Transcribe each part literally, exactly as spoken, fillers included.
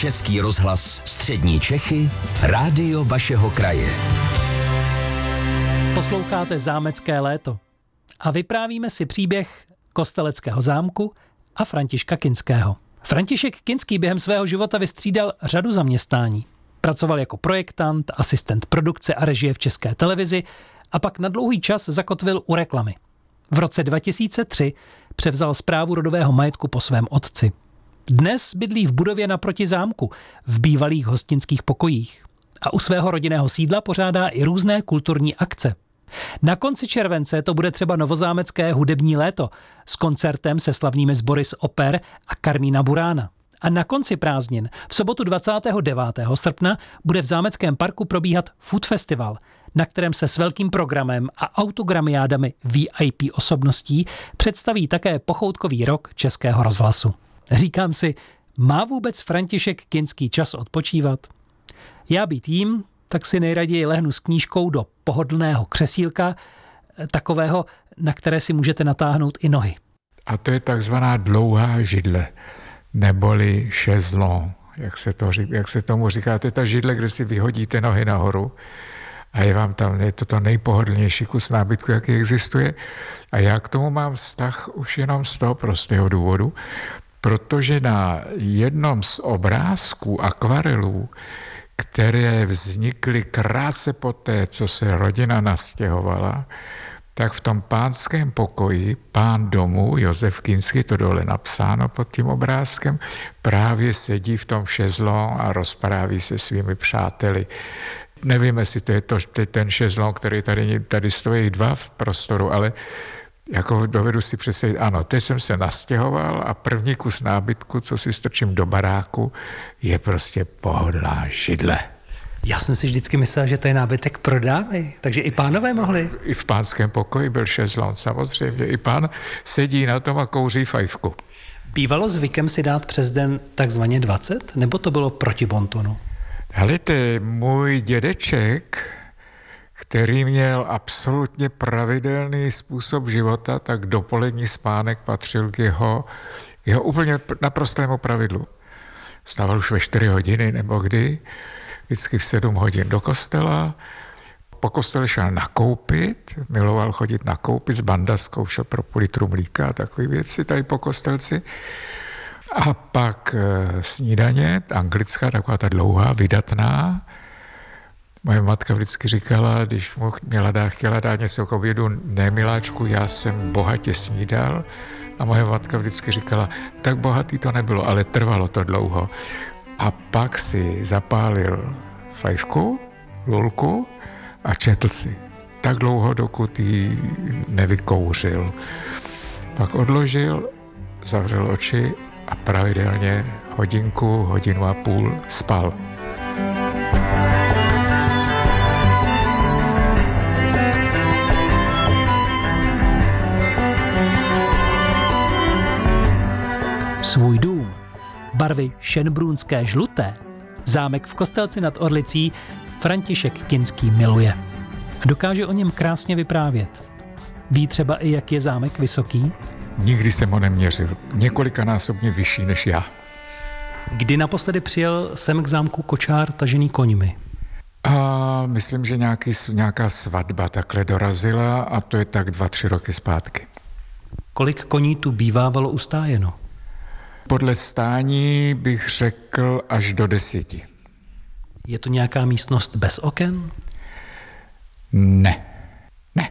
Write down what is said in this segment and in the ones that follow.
Český rozhlas Střední Čechy, rádio vašeho kraje. Posloucháte Zámecké léto a vyprávíme si příběh Kosteleckého zámku a Františka Kinského. František Kinský během svého života vystřídal řadu zaměstnání. Pracoval jako projektant, asistent produkce a režie v České televizi a pak na dlouhý čas zakotvil u reklamy. V roce dva tisíce tři převzal správu rodového majetku po svém otci. Dnes bydlí v budově naproti zámku, v bývalých hostinských pokojích. A u svého rodinného sídla pořádá i různé kulturní akce. Na konci července to bude třeba novozámecké hudební léto s koncertem se slavnými sbory z oper a Karmína Burána. A na konci prázdnin v sobotu dvacátého devátého srpna bude v zámeckém parku probíhat Food Festival, na kterém se s velkým programem a autogramiádami V I P osobností představí také pochoutkový rok Českého rozhlasu. Říkám si, má vůbec František Kinský čas odpočívat? Já být jím, tak si nejraději lehnu s knížkou do pohodlného křesílka, takového, na které si můžete natáhnout i nohy. A to je takzvaná dlouhá židle, neboli šezlon, jak se, to, jak se tomu říká. To je ta židle, kde si vyhodíte nohy nahoru a je vám tam, je to to nejpohodlnější kus nábytku, jaký existuje. A já k tomu mám vztah už jenom z toho prostého důvodu, protože na jednom z obrázků akvarelů, které vznikly krátce poté, co se rodina nastěhovala, tak v tom pánském pokoji pán domu Josef Kinský, to dole napsáno pod tím obrázkem, právě sedí v tom šezlon a rozpráví se svými přáteli. Nevím, jestli to je to, ten šezlon, který tady, tady stojí dva v prostoru, ale jako dovedu si představit, ano, teď jsem se nastěhoval a první kus nábytku, co si strčím do baráku, je prostě pohodlná židle. Já jsem si vždycky myslel, že to je nábytek pro dámy, takže i pánové mohli. I v pánském pokoji byl šezlon, samozřejmě. I pán sedí na tom a kouří fajfku. Bývalo zvykem si dát přes den takzvaně dvacet, nebo to bylo proti bontonu? Helejte, můj dědeček, který měl absolutně pravidelný způsob života, tak dopolední spánek patřil k jeho, jeho úplně naprostému pravidlu. Vstával už ve čtyři hodiny nebo kdy, vždycky v sedm hodin do kostela, po kostele šel nakoupit, miloval chodit nakoupit, z banda zkoušel pro půl litru mlíka a takové věci tady po kostelci. A pak snídaně, anglická, taková ta dlouhá, vydatná. Moje matka vždycky říkala, když mu měla dát, chtěla dát něco k obědu, ne miláčku, já jsem bohatě snídal. A moje matka vždycky říkala, tak bohatý to nebylo, ale trvalo to dlouho. A pak si zapálil fajfku, lulku a četl si. Tak dlouho, dokud ji nevykouřil. Pak odložil, zavřel oči a pravidelně hodinku, hodinu a půl spal. Svůj dům, barvy šenbrunské žluté, zámek v Kostelci nad Orlicí František Kinský miluje. Dokáže o něm krásně vyprávět. Ví třeba i, jak je zámek vysoký? Nikdy jsem ho neměřil. Několikanásobně vyšší než já. Kdy naposledy přijel sem k zámku kočár tažený koňmi? A myslím, že nějaký, nějaká svatba takhle dorazila a to je tak dva, tři roky zpátky. Kolik koní tu bývávalo ustájeno? Podle stání bych řekl až do deseti. Je to nějaká místnost bez oken? Ne. Ne.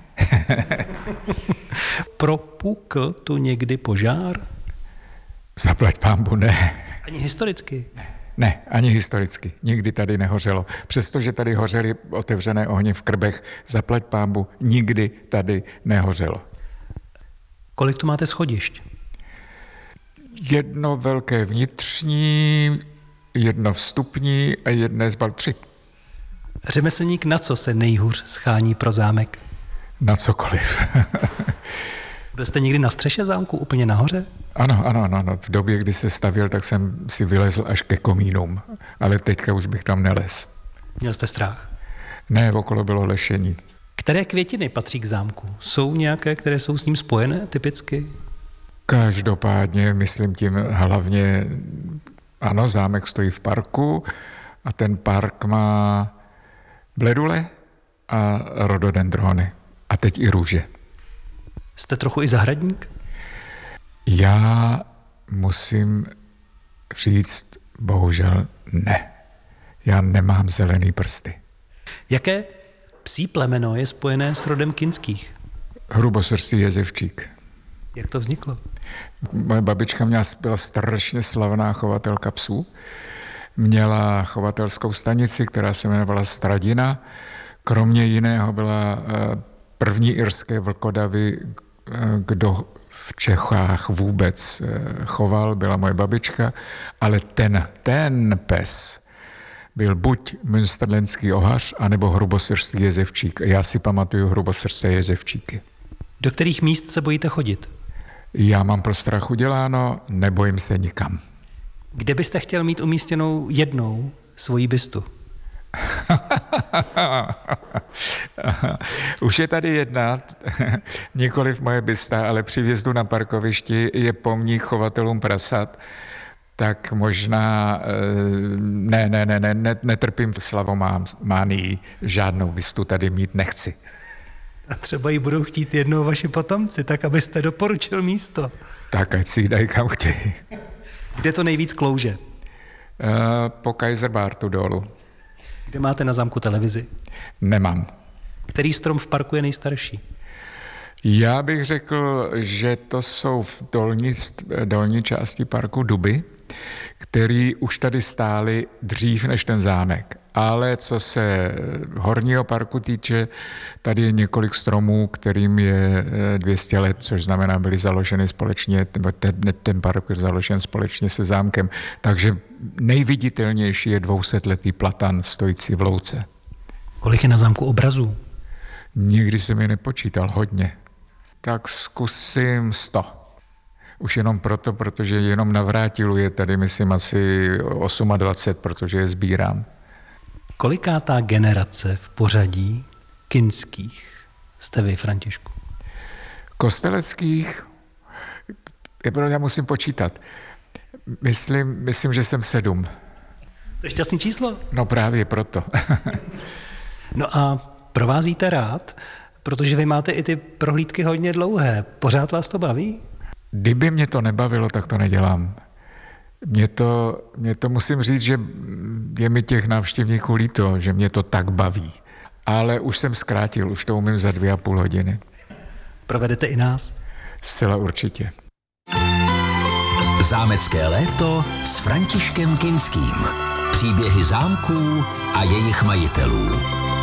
Propukl tu někdy požár? Zaplať pánbu, ne. Ani historicky? Ne. Ne, ani historicky. Nikdy tady nehořelo. Přestože tady hořely otevřené ohně v Krbech, zaplať pánbu, nikdy tady nehořelo. Kolik tu máte schodišť? Jedno velké vnitřní, jedno vstupní a jedné z baltři. Řemeslník na co se nejhůř schání pro zámek? Na cokoliv. Byl jste někdy na střeše zámku, úplně nahoře? Ano, ano, ano. V době, kdy se stavěl, tak jsem si vylezl až ke komínům. Ale teďka už bych tam nelez. Měl jste strach? Ne, okolo bylo lešení. Které květiny patří k zámku? Jsou nějaké, které jsou s ním spojené typicky? Každopádně, myslím tím hlavně Ano, zámek stojí v parku a ten park má bledule a rododendrony. A teď i růže. Jste trochu i zahradník? Já musím říct, bohužel ne. Já nemám zelený prsty. Jaké psí plemeno je spojené s rodem Kinských? Hrubosrstý jezevčík. Jak to vzniklo? Moje babička měla, byla strašně slavná chovatelka psů. Měla chovatelskou stanici, která se jmenovala Stradina. Kromě jiného byla první irské vlkodavy, kdo v Čechách vůbec choval, byla moje babička, ale ten, ten pes byl buď münsterlenský ohař, anebo hrubosrstý jezevčík. Já si pamatuju hrubosrsté jezevčíky. Do kterých míst se bojíte chodit? Já mám pro strach uděláno, nebojím se nikam. Kde byste chtěl mít umístěnou jednou svoji bystu? Už je tady jedna, nikoliv moje bysta, ale při vjezdu na parkovišti je pomník chovatelům prasat, tak možná, ne, ne, ne, ne, ne netrpím slavománii, žádnou bystu tady mít nechci. A třeba ji budou chtít jednou vaši potomci, tak abyste doporučil místo. Tak ať si ji dají kam chtějí. Kde to nejvíc klouže? Po Kaiserbartu dolů. Kde máte na zámku televizi? Nemám. Který strom v parku je nejstarší? Já bych řekl, že to jsou v dolní, dolní části parku duby, který už tady stály dřív než ten zámek. Ale co se horního parku týče, tady je několik stromů, kterým je dvě stě let, což znamená, byly založeny společně, nebo ten, ten park byl založen společně se zámkem. Takže nejviditelnější je dvousetletý platan stojící v louce. Kolik je na zámku obrazů? Nikdy jsem je nepočítal, hodně. Tak zkusím sto. Už jenom proto, protože jenom na Vrátilu je tady, myslím, asi dvacet osm, protože je sbírám. Kolikátá generace v pořadí Kinských jste vy, Františku? Kosteleckých, já musím počítat. Myslím, myslím, že jsem sedm. To je šťastný číslo. No právě proto. No a provázíte rád, protože vy máte i ty prohlídky hodně dlouhé. Pořád vás to baví? Kdyby mě to nebavilo, tak to nedělám. Mě to, mě to musím říct, že je mi těch návštěvníků líto, že mě to tak baví. Ale už jsem zkrátil, už to umím za dvě a půl hodiny. Provedete i nás? Zcela určitě. Zámecké léto s Františkem Kinským. Příběhy zámků a jejich majitelů.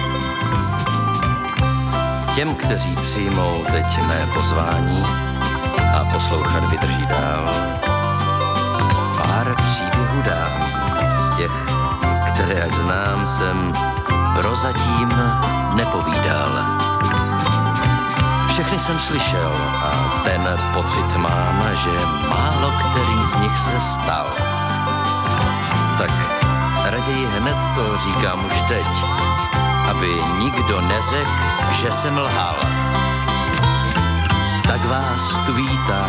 Těm, kteří přijmou teď mé pozvání a poslouchat vydrží dál, pár příběhů dám z těch, které, jak znám, jsem prozatím nepovídal. Všechny jsem slyšel a ten pocit mám, že málo který z nich se stal. Tak raději hned to říkám už teď, aby nikdo neřekl, že jsem lhal. Tak vás tu vítám